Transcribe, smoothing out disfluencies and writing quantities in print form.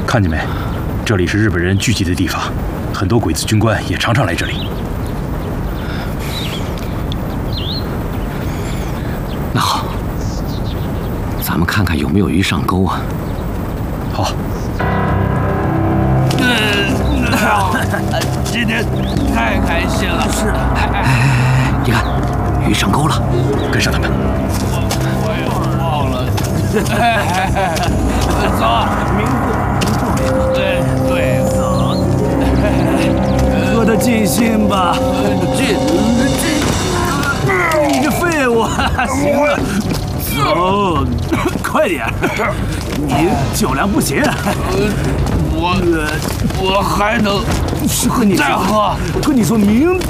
看见没？这里是日本人聚集的地方，很多鬼子军官也常常来这里。 那好，咱们看看有没有鱼上钩啊。 好。 今天太开心了。是的。 你看，鱼上钩了， 跟上他们。 我也忘了。走，明步。对，走。 喝得尽兴吧。 尽。 你个废物！行了，走，快点。你酒量不行。 我还能是和你再喝。 和你说明